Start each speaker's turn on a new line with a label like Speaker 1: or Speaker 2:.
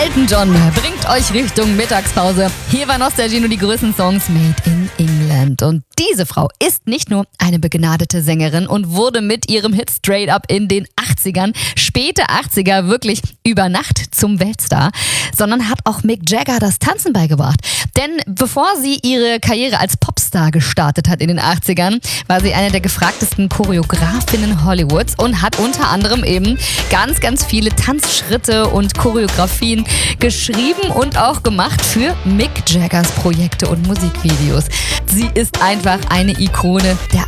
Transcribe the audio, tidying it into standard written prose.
Speaker 1: Elton John bringt euch Richtung Mittagspause. Hier war Nostalgie nur die größten Songs made in England. Und diese Frau ist nicht nur eine begnadete Sängerin und wurde mit ihrem Hit Straight Up in den 80ern, späte 80er, wirklich über Nacht zum Weltstar, sondern hat auch Mick Jagger das Tanzen beigebracht. Denn bevor sie ihre Karriere als Popstar gestartet hat in den 80ern, war sie eine der gefragtesten Choreografinnen Hollywoods und hat unter anderem eben ganz, ganz viele Tanzschritte und Choreografien geschrieben und auch gemacht für Mick Jaggers Projekte und Musikvideos. Sie ist einfach eine Ikone der